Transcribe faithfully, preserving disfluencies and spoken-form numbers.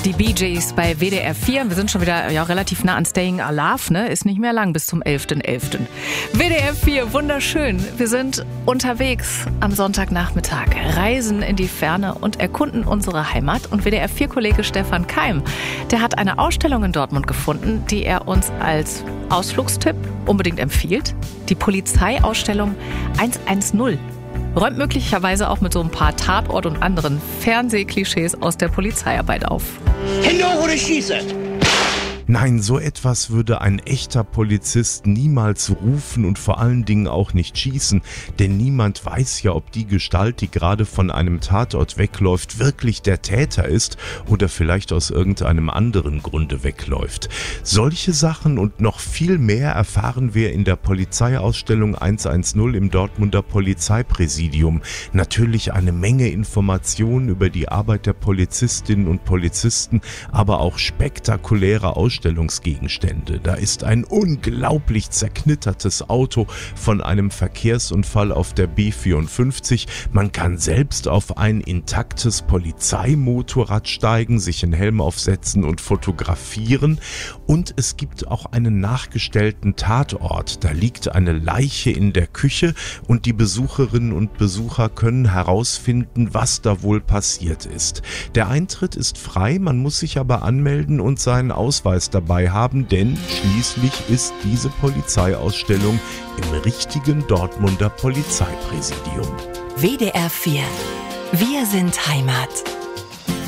Die Bee Gees bei W D R vier. Wir sind schon wieder ja, relativ nah an Staying Alive, ne? Ist nicht mehr lang bis zum elften elften W D R vier, wunderschön. Wir sind unterwegs am Sonntagnachmittag, reisen in die Ferne und erkunden unsere Heimat. Und W D R vier-Kollege Stefan Keim, der hat eine Ausstellung in Dortmund gefunden, die er uns als Ausflugstipp unbedingt empfiehlt. Die Polizeiausstellung hundertzehn. Räumt möglicherweise auch mit so ein paar Tatort- und anderen Fernsehklischees aus der Polizeiarbeit auf. Hände hoch oder schieße! Nein, so etwas würde ein echter Polizist niemals rufen und vor allen Dingen auch nicht schießen, denn niemand weiß ja, ob die Gestalt, die gerade von einem Tatort wegläuft, wirklich der Täter ist oder vielleicht aus irgendeinem anderen Grunde wegläuft. Solche Sachen und noch viel mehr erfahren wir in der Polizeiausstellung hundertzehn im Dortmunder Polizeipräsidium. Natürlich eine Menge Informationen über die Arbeit der Polizistinnen und Polizisten, aber auch spektakuläre Ausstellungen. Ausstellungsgegenstände. Da ist ein unglaublich zerknittertes Auto von einem Verkehrsunfall auf der B vierundfünfzig. Man kann selbst auf ein intaktes Polizeimotorrad steigen, sich einen Helm aufsetzen und fotografieren. Und es gibt auch einen nachgestellten Tatort. Da liegt eine Leiche in der Küche und die Besucherinnen und Besucher können herausfinden, was da wohl passiert ist. Der Eintritt ist frei, man muss sich aber anmelden und seinen Ausweis dabei haben, denn schließlich ist diese Polizeiausstellung im richtigen Dortmunder Polizeipräsidium. W D R vier. Wir sind Heimat.